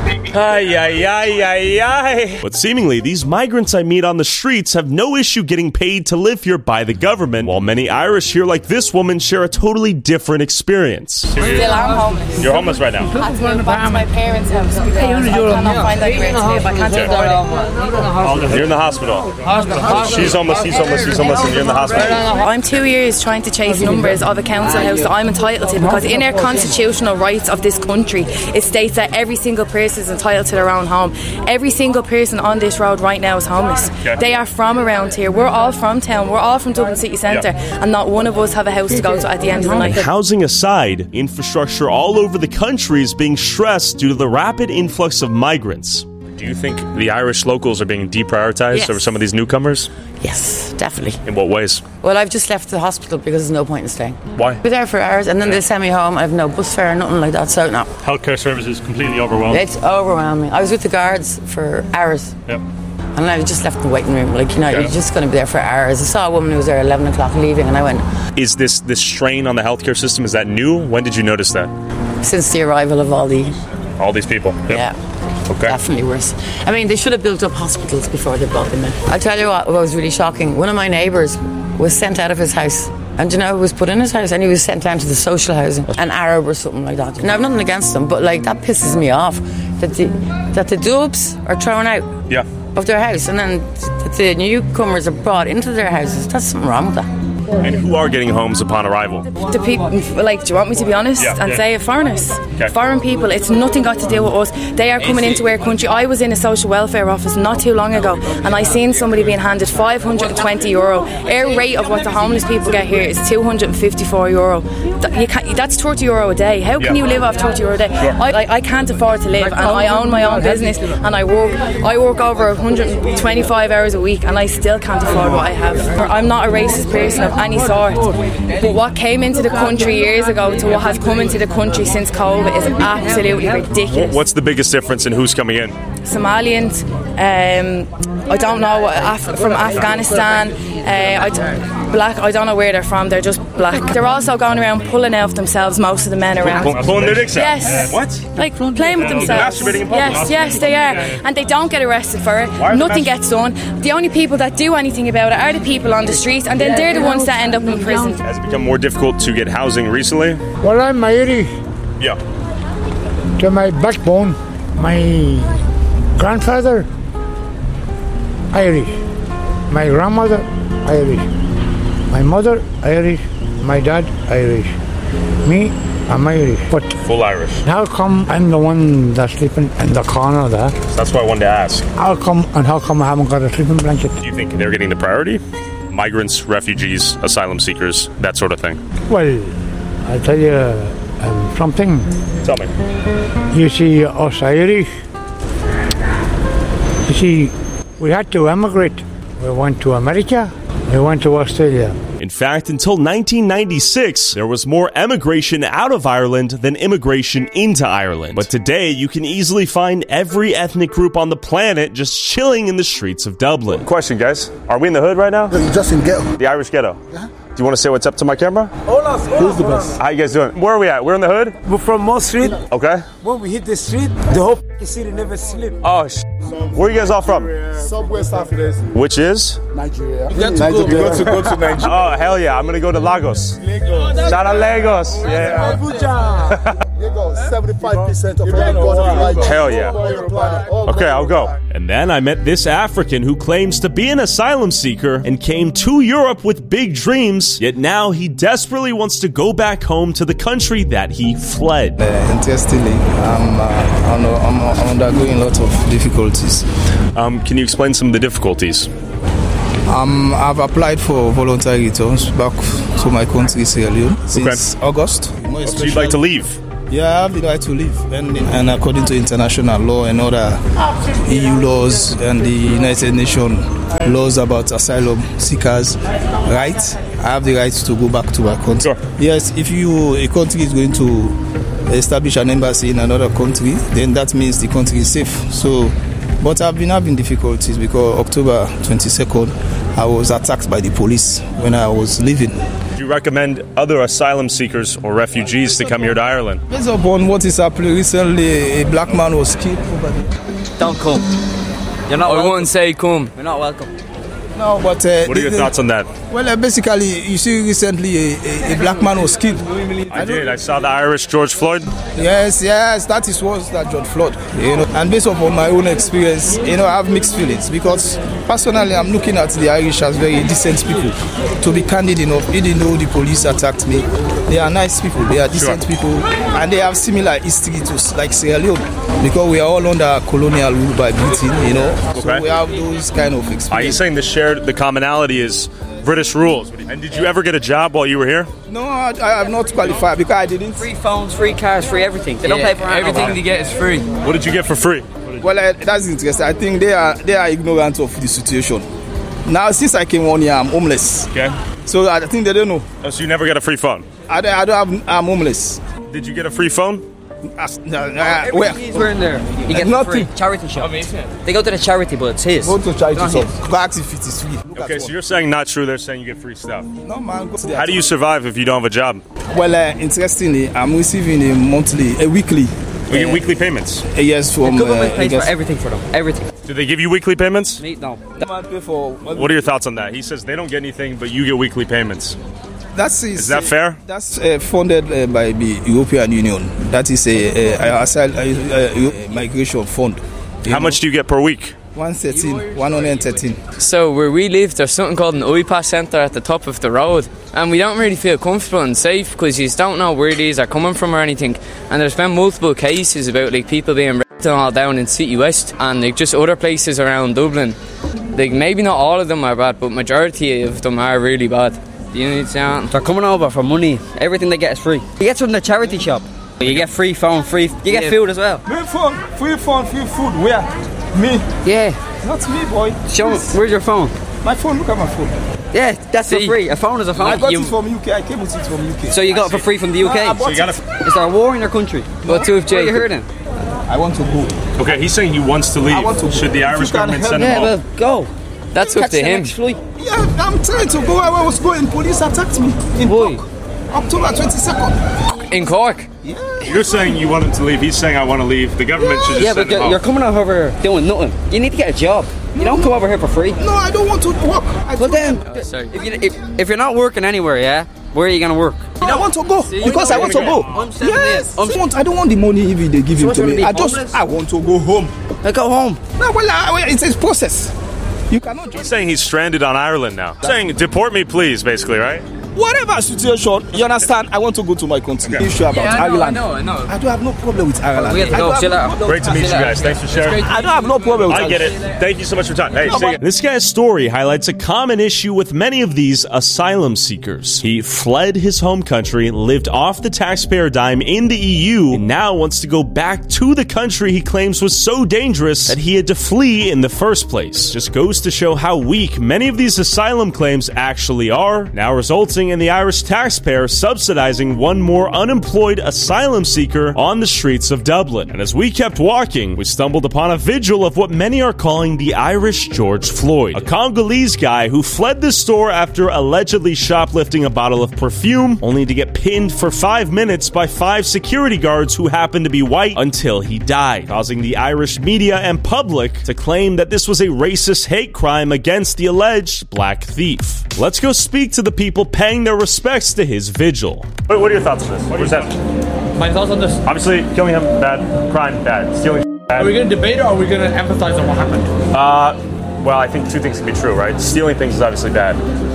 But seemingly, these migrants I meet on the streets have no issue getting paid to live here by the government, while many Irish here like this woman share a totally different experience. Still am homeless. You're homeless right now? I have to move back to my parents' house because I cannot find anywhere to live. I can't afford it. You're in the hospital. She's homeless, he's homeless, and you're in the hospital. I'm 2 years trying to chase numbers of a council house that I'm entitled to, because in our constitutional rights of this country it states that every single person is entitled to their own home. Every single person on this road right now is homeless. Okay. They are from around here. We're all from town. We're all from Dublin City Centre, and not one of us have a house to go to at the end of the night. Housing aside, infrastructure all over the country is being stressed due to the rapid influx of migrants. Do you think the Irish locals are being deprioritized over some of these newcomers? Yes, definitely. In what ways? Well, I've just left the hospital because there's no point in staying. Why? We're there for hours and then they send me home. I have no bus fare, nothing like that, so no. Healthcare services completely overwhelming. It's overwhelming. I was with the guards for hours. Yep. And I just left the waiting room. Like, you're just going to be there for hours. I saw a woman who was there at 11 o'clock leaving, and I went... Is this strain on the healthcare system, is that new? When did you notice that? Since the arrival of all these people? Yep. Yeah. Okay. Definitely worse. I mean, they should have built up hospitals before they brought them in. I'll tell you what was really shocking. One of my neighbours was sent out of his house. And you know who was put in his house? And he was sent down to the social housing, an Arab or something like that. Now, I've nothing against them, but like that pisses me off that the dubs are thrown out of their house, and then the newcomers are brought into their houses. That's something wrong with that. And who are getting homes upon arrival? The people, like, do you want me to be honest and say it? Foreigners. Okay. Foreign people. It's nothing got to do with us. They are coming into our country. I was in a social welfare office not too long ago, and I seen somebody being handed €520. Our rate of what the homeless people get here is €254. That's €30 a day. How can you live off €30 a day? Sure. I can't afford to live, and I own my own business, and I work over 125 hours a week, and I still can't afford what I have. I'm not a racist person of any sort, but what came into the country years ago to what has come into the country since COVID is absolutely ridiculous. What's the biggest difference in who's coming in? Somalians, I don't know, from Afghanistan, black, I don't know where they're from, they're just black. They're also going around pulling out themselves, most of the men around. Pulling their dicks out? Yes. What? Like playing with themselves. Masturbating in public? Yes, they are. And they don't get arrested for it. Nothing gets done. The only people that do anything about it are the people on the streets, and then they're the ones that end up in prison. Has it become more difficult to get housing recently? Well, I'm Irish. Yeah. To my backbone, my grandfather, Irish. My grandmother, Irish. My mother, Irish. My dad, Irish. Me, I'm Irish. But full Irish. How come I'm the one that's sleeping in the corner there? That's why I wanted to ask. How come I haven't got a sleeping blanket? Do you think they're getting the priority? Migrants, refugees, asylum seekers, that sort of thing. Well, I'll tell you something. Tell me. You see, us Irish, you see, we had to emigrate. We went to America, we went to Australia, In fact, until 1996, there was more emigration out of Ireland than immigration into Ireland. But today, you can easily find every ethnic group on the planet just chilling in the streets of Dublin. Question, guys. Are we in the hood right now? You're just in ghetto. The Irish ghetto. Yeah. Do you want to say what's up to my camera? Who's the best? How you guys doing? Where are we at? We're in the hood? We're from Moss Street. Okay. When we hit the street, the whole city never sleep. Oh, where are you guys all from? Southwest Africa. Which is? Nigeria. You got to go to Nigeria. Oh, hell yeah. I'm going to go to Lagos. Shout out Lagos. Yeah. Lagos, 75% of everybody. Hell yeah. Okay, I'll go. And then I met this African who claims to be an asylum seeker and came to Europe with big dreams, yet now he desperately wants to go back home to the country that he fled. Interestingly, I'm undergoing a lot of difficulties. Can you explain some of the difficulties? I've applied for voluntary returns back to my country, Sierra Leone, since August. So you'd like to leave? Yeah, I have the right to leave. And according to international law and other EU laws and the United Nations laws about asylum seekers' rights, I have the right to go back to my country. Sure. Yes, if a country is going to establish an embassy in another country, then that means the country is safe. But I've been having difficulties because October 22nd, I was attacked by the police when I was leaving. Do you recommend other asylum seekers or refugees to come here to Ireland? Based upon what is happening recently, a black man was killed over there. Don't come. You're not welcome. I wouldn't say come. You're not welcome. No, but... what are your thoughts on that? Well, basically, you see recently a black man was killed. I did. I saw the Irish George Floyd. Yes, that is what that George Floyd. And based upon my own experience, I have mixed feelings because personally, I'm looking at the Irish as very decent people. To be candid enough, even though the police attacked me, they are nice people. They are decent people, and they have similar history to like Sierra Leone because we are all under colonial rule by Britain. Okay. So we have those kind of experiences. Are you saying the commonality is British rules? And did you ever get a job while you were here? No, I have not qualified because I didn't. Free phones, free cars, free everything. They don't pay for everything they get is free. What did you get for free? Well, that's interesting. I think they are ignorant of the situation. Now, since I came on here, I'm homeless. Okay. So I think they don't know. Oh, so you never get a free phone? I don't have. I'm homeless. Did you get a free phone? Where? We're in there. You get nothing. Charity shop. They go to the charity, but it's his. Go to charity shop. Go ask if it is free. Okay, so you're saying not true. They're saying you get free stuff. No, man. How do you survive if you don't have a job? Well, interestingly, I'm receiving a weekly. You get weekly payments? Yes, from the government pays for everything for them. Everything. Do they give you weekly payments? No. What are your thoughts on that? He says they don't get anything, but you get weekly payments. Is that fair? That's funded by the European Union. That is a migration fund. How much do you get per week? 113. So where we live, there's something called an IPAS centre at the top of the road, and we don't really feel comfortable and safe because you don't know where these are coming from or anything. And there's been multiple cases about like people being raped and all down in City West and like just other places around Dublin. Like maybe not all of them are bad, but majority of them are really bad. You need to They're coming over for money. Everything they get is free. You get from the charity shop. You get free phone, you get food as well. Free phone, free food. Where? Me? Yeah. Not me, boy. Show me. Where's your phone? My phone, look at my phone. Yeah, that's for free. A phone is a phone. I got it from UK. I came with it from UK. So you got it for free from the UK? Is there a war in your country? What are you heard then? I want to go. Okay, he's saying he wants to leave. I want to go. Should the Irish government send him home? Yeah, well, go. That's up to him. Yeah, I'm trying to go. I was going. Police attacked me in Cork. October 22nd. In Cork? Yeah. You're saying you want him to leave. He's saying I want to leave. The government should just send him home. You're coming over here doing nothing. You need to get a job. You don't come over here for free. No, I don't want to work. But then, if you're not working anywhere, yeah, where are you going to work? I want to go because I want to go. Yes. I don't want the money if they give it to me. I want to go home. Go home. No, well, it's a process. You cannot just... He's saying he's stranded on Ireland now. Saying, deport me, please, basically, right? whatever situation, you understand, I want to go to my country. Issue about Ireland. I know. I don't have no problem with Ireland. We have to go. Chill out. Great to meet you guys. Thanks for sharing. I don't have no problem with I get it. Thank you so much for your time. Hey, see you. This guy's story highlights a common issue with many of these asylum seekers. He fled his home country, lived off the taxpayer dime in the EU, and now wants to go back to the country he claims was so dangerous that he had to flee in the first place. Just goes to show how weak many of these asylum claims actually are, now resulting in the Irish taxpayer subsidizing one more unemployed asylum seeker on the streets of Dublin. And as we kept walking, we stumbled upon a vigil of what many are calling the Irish George Floyd, a Congolese guy who fled the store after allegedly shoplifting a bottle of perfume, only to get pinned for 5 minutes by 5 security guards who happened to be white until he died, causing the Irish media and public to claim that this was a racist hate crime against the alleged black thief. Let's go speak to the people paying their respects to his vigil. What are your thoughts on this? What is that? My thoughts on this? Obviously, killing him, bad. Crime, bad. Stealing, bad. Are we going to debate or are we going to emphasize on what happened? Well, I think two things can be true, right? Stealing things is obviously bad.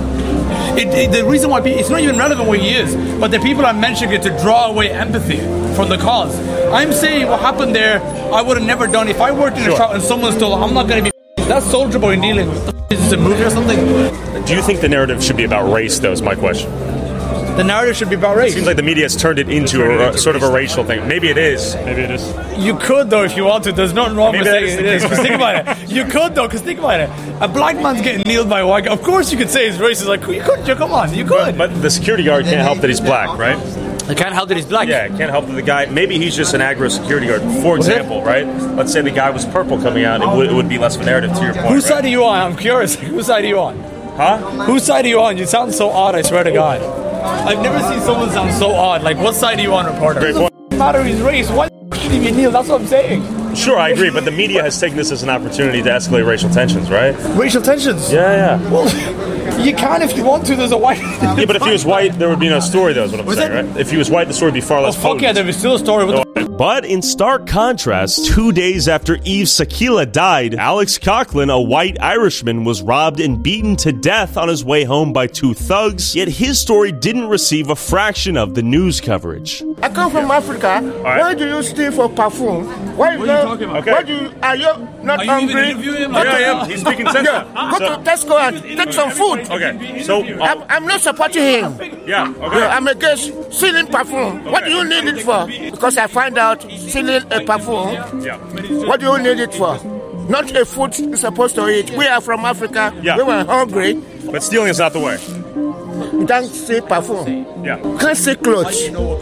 The reason why it's not even relevant what he is, but the people I'm mentioning it to draw away empathy from the cause. I'm saying what happened there, I would have never done. If I worked in a shop and someone stole, I'm not going to be. That's Soulja Boy dealing with. Is this a movie or something? Do you think the narrative should be about race, though, is my question? The narrative should be about race. It seems like the media has turned it into a sort of a racial thing. Maybe it is. Maybe it is. You could, though, if you want to. There's nothing wrong with saying it is. Because think about it. You could, though, because think about it. A black man's getting kneeled by a white guy. Of course you could say he's racist. Like, you could. Come on, you could. But the security guard can't help that he's black, right? It can't help that he's black. Yeah, it can't help that the guy, maybe he's just an aggro security guard. For example, right? Let's say the guy was purple coming out, it would be less of a narrative to your point. Whose side are you on? I'm curious. Whose side are you on? Huh? Whose side are you on? You sound so odd, I swear to God. I've never seen someone sound so odd. Like, what side are you on, reporter? Great point. It doesn't matter his race. Why should he be kneel? That's what I'm saying. Sure, I agree, but the media has taken this as an opportunity to escalate racial tensions, right? Racial tensions? Yeah. Well, you can if you want to. There's a white. Yeah, but if he was white, there would be no story, though, is what I'm saying, right? If he was white, the story would be far less potent. Yeah, there was still a story. But in stark contrast, 2 days after Eve Sakila died, Alex Coughlin, a white Irishman, was robbed and beaten to death on his way home by 2 thugs, yet his story didn't receive a fraction of the news coverage. I come from Africa. Right. Why do you steal for perfume? Why what are you talking about? Okay. Are you not hungry? Even interviewing him? Yeah, I am. He's speaking sense. Go to Tesco and take some food. Okay, so... I'm not supporting him. Yeah, okay. I'm against stealing perfume. What do you need it for? Because I find out stealing a perfume. Yeah. What do you need it for? Not a food you're supposed to eat. We are from Africa. Yeah. We were hungry. But stealing is not the way. You don't steal perfume. Yeah. Can't steal clothes.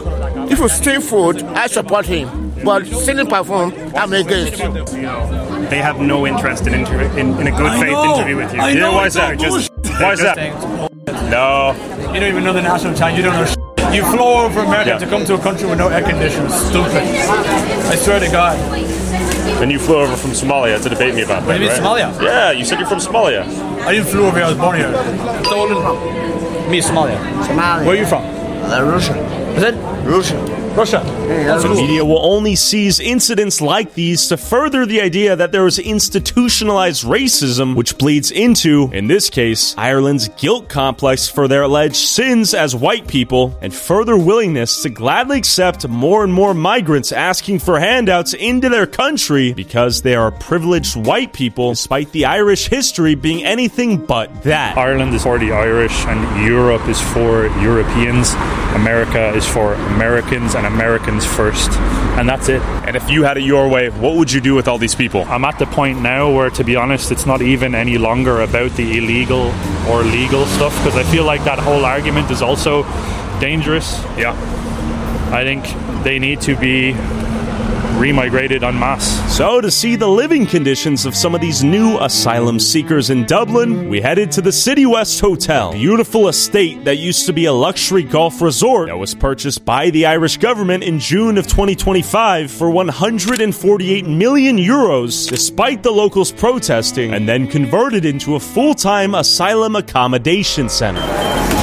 If you steal food, I support him. But stealing perfume, I'm against. They have no interest in a good faith interview with you. Yeah, why is that? Why is that? No. You don't even know the national time. You don't know. You flew over from America to come to a country with no air conditioning. Stupid. I swear to God. And you flew over from Somalia to debate me about that, You mean right? Somalia? Yeah, you said you're from Somalia. I didn't flew over here. I was born here. Me, Somalia. Somalia. Where are you from? Russia. Is it? Russia. The media will only seize incidents like these to further the idea that there is institutionalized racism, which bleeds into, in this case, Ireland's guilt complex for their alleged sins as white people, and further willingness to gladly accept more and more migrants asking for handouts into their country because they are privileged white people, despite the Irish history being anything but that. Ireland is for the Irish and Europe is for Europeans. America is for Americans and Americans first. And that's it. And if you had it your way, what would you do with all these people? I'm at the point now where, to be honest, it's not even any longer about the illegal or legal stuff, because I feel like that whole argument is also dangerous. Yeah. I think they need to be remigrated en masse. So, to see the living conditions of some of these new asylum seekers in Dublin, we headed to the City West Hotel, a beautiful estate that used to be a luxury golf resort that was purchased by the Irish government in June of 2025 for 148 million euros, despite the locals protesting, and then converted into a full-time asylum accommodation center.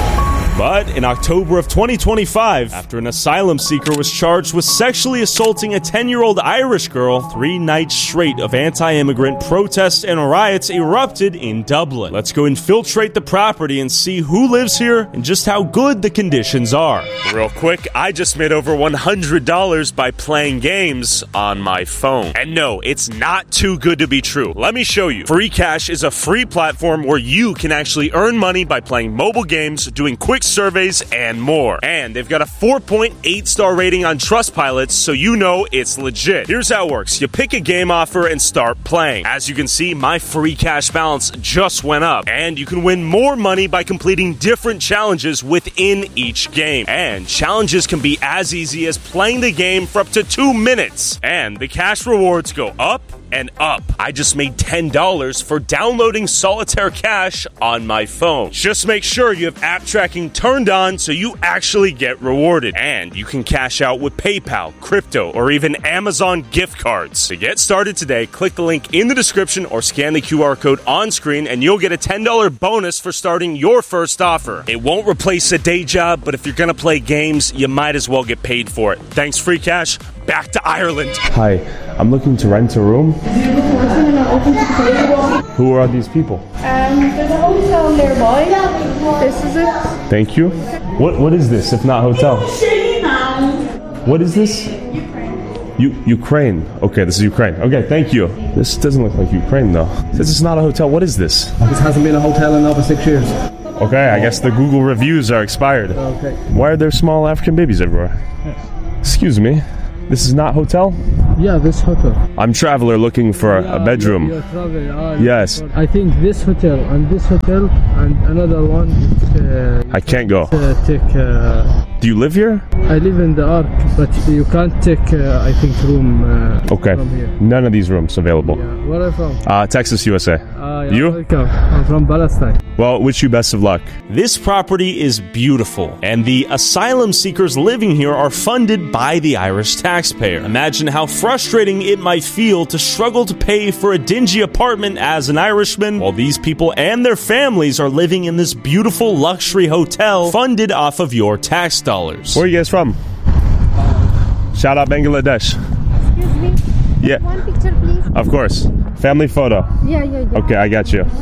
But in October of 2025, after an asylum seeker was charged with sexually assaulting a 10-year-old Irish girl, 3 nights straight of anti-immigrant protests and riots erupted in Dublin. Let's go infiltrate the property and see who lives here and just how good the conditions are. Real quick, I just made over $100 by playing games on my phone. And no, it's not too good to be true. Let me show you. Free Cash is a free platform where you can actually earn money by playing mobile games, doing quick surveys, and more. And they've got a 4.8 star rating on Trustpilot, so you know it's legit. Here's how it works. You pick a game offer and start playing. As you can see, my Free Cash balance just went up, and you can win more money by completing different challenges within each game. And challenges can be as easy as playing the game for up to 2 minutes. And the cash rewards go up and up. I just made $10 for downloading Solitaire Cash on my phone. Just make sure you have app tracking turned on so you actually get rewarded. And you can cash out with PayPal, crypto, or even Amazon gift cards. To get started today, click the link in the description or scan the QR code on screen and you'll get a $10 bonus for starting your first offer. It won't replace a day job, but if you're gonna play games, you might as well get paid for it. Thanks, Free Cash. Back to Ireland. Hi, I'm looking to rent a room. Who are these people? There's a hotel nearby. This is it. Thank you. What is this if not hotel? What is this? Ukraine. Okay, this is Ukraine. Okay, thank you. This doesn't look like Ukraine though. This is not a hotel. What is this? This hasn't been a hotel in over 6 years. Okay, I guess the Google reviews are expired. Okay. Why are there small African babies everywhere? Excuse me. This is not hotel? Yeah, this hotel. I'm traveler looking for a bedroom. You're traveler. Yes. I think this hotel and another one. I can't go. Take. Do you live here? I live in the Ark, but you can't take. I think room. Okay. From here. None of these rooms available. Yeah. Where are you from? Texas, USA. Yeah, You? Welcome. I'm from Palestine. Well, wish you best of luck. This property is beautiful, and the asylum seekers living here are funded by the Irish taxpayer. Imagine how frustrating it might feel to struggle to pay for a dingy apartment as an Irishman, while these people and their families are living in this beautiful luxury hotel funded off of your tax dollars. Where are you guys from? Shout out Bangladesh. Excuse me. Yeah. One picture, please. Of course. Family photo. Yeah. Okay, I got you.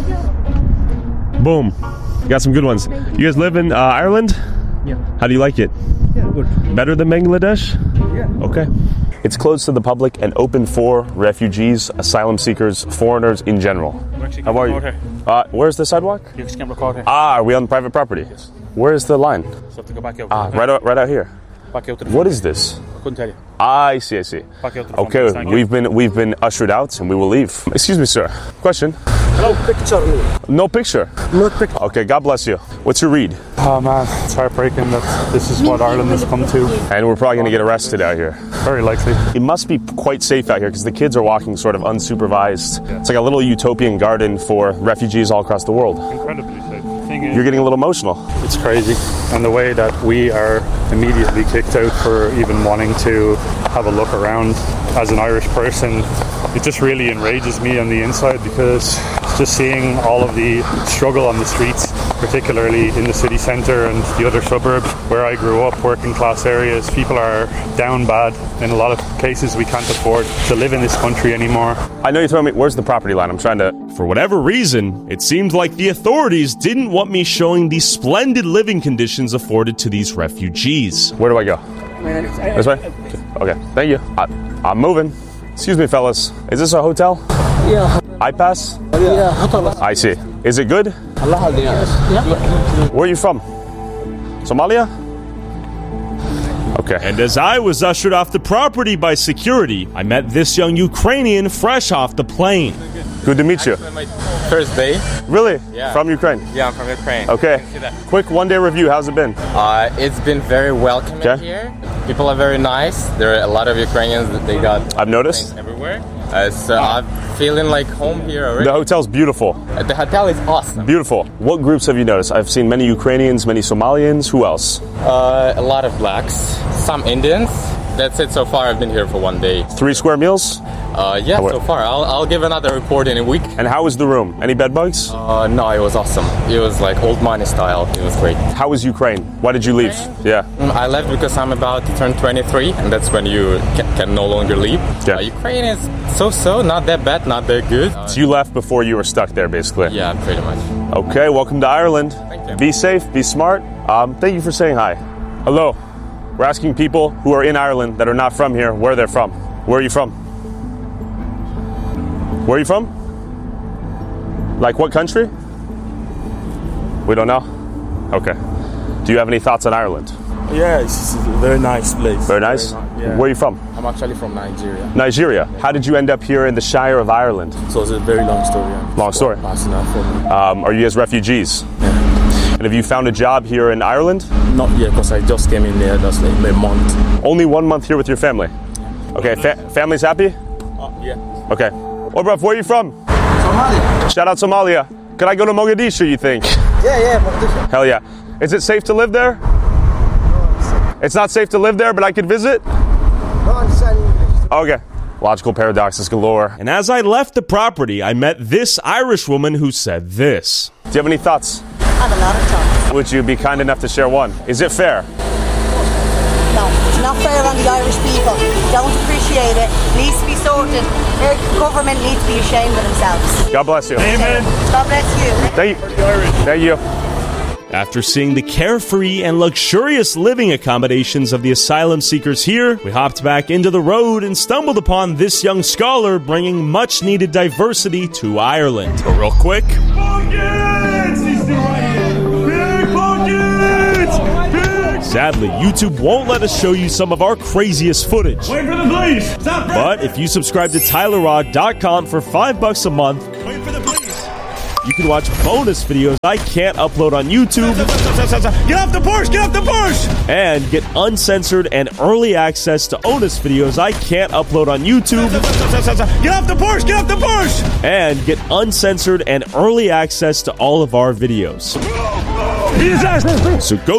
Boom. Got some good ones. You guys live in Ireland? Yeah. How do you like it? Yeah, good. Better than Bangladesh? Yeah. Okay. It's closed to the public and open for refugees, asylum seekers, foreigners in general. How are you? Where's the sidewalk? Are we on private property? Yes. Where's the line? So have to go back out. Right out here. Back out to the What is this? I couldn't tell you. I see. Back out to the Okay, front. we've been ushered out and we will leave. Excuse me, sir. Question. No picture. No picture. No picture. Okay, God bless you. What's your read? Oh man, it's heartbreaking that this is what Ireland has come to. And we're probably going to get arrested out here. Very likely. It must be quite safe out here because the kids are walking sort of unsupervised. Yeah. It's like a little utopian garden for refugees all across the world. Incredibly safe. You're getting a little emotional. It's crazy. And the way that we are immediately kicked out for even wanting to have a look around as an Irish person, it just really enrages me on the inside because just seeing all of the struggle on the streets, particularly in the city centre and the other suburbs where I grew up, working class areas, people are down bad. In a lot of cases, we can't afford to live in this country anymore. I know you're throwing me, where's the property line? I'm trying to... For whatever reason, it seemed like the authorities didn't want me showing the splendid living conditions afforded to these refugees. Where do I go? This way? Okay, thank you. I'm moving. Excuse me, fellas. Is this a hotel? Yeah. iPass? Yeah, hotel. I see. Is it good? Yeah. Where are you from? Somalia? Okay. And as I was ushered off the property by security, I met this young Ukrainian fresh off the plane. Good to meet you. My first day. Really? Yeah. From Ukraine? Yeah, I'm from Ukraine. Okay. Quick one-day review. How's it been? It's been very welcoming here. People are very nice. There are a lot of Ukrainians that they got. I've noticed. Everywhere. So I'm feeling like home here already. The hotel's beautiful. The hotel is awesome. Beautiful. What groups have you noticed? I've seen many Ukrainians, many Somalians. Who else? A lot of blacks, some Indians, That's it so far. I've been here for 1 day. 3 square meals? Yeah, so far. I'll give another report in a week. And how was the room? Any bed bugs? No, it was awesome. It was like old money style. It was great. How was Ukraine? Why did you leave? Yeah. I left because I'm about to turn 23, and that's when you can no longer leave. Yeah. Ukraine is so, not that bad, not that good. So you left before you were stuck there, basically? Yeah, pretty much. Okay, welcome to Ireland. Thank you. Be safe, be smart. Thank you for saying hi. Hello. We're asking people who are in Ireland that are not from here where they're from. Where are you from? Where are you from? Like what country? We don't know? Okay. Do you have any thoughts on Ireland? Yeah, it's a very nice place. Very nice? Yeah. Where are you from? I'm actually from Nigeria. Nigeria. How did you end up here in the Shire of Ireland? So it's a very long story. Long story. Passing out for me. Are you guys refugees? Yeah. And have you found a job here in Ireland? Not yet, because I just came in there just like a month. Only 1 month here with your family? Okay, family's happy? Yeah. Okay. Well, bruv, where are you from? Somalia. Shout out Somalia. Could I go to Mogadishu, you think? Yeah, Mogadishu. Hell yeah. Is it safe to live there? No, it's not safe to live there, but I could visit? No, I understand English. Okay. Logical paradoxes galore. And as I left the property, I met this Irish woman who said this. Do you have any thoughts? I have a lot of thoughts. Would you be kind enough to share one? Is it fair? No, it's not fair on the Irish people. Don't appreciate it. Needs to be sorted. Their government needs to be ashamed of themselves. God bless you. Amen. God bless you. Thank you. Thank you. After seeing the carefree and luxurious living accommodations of the asylum seekers here, we hopped back into the road and stumbled upon this young scholar bringing much-needed diversity to Ireland. But real quick... Sadly, YouTube won't let us show you some of our craziest footage. Wait for the police! Stop! But if you subscribe to TylerRod.com for $5 a month, Wait for the police! you can watch bonus videos I can't upload on YouTube. Get off the Porsche! Get off the Porsche! And get uncensored and early access to onus videos I can't upload on YouTube. Get off the Porsche! Get off the Porsche! And get uncensored and early access to all of our videos. So go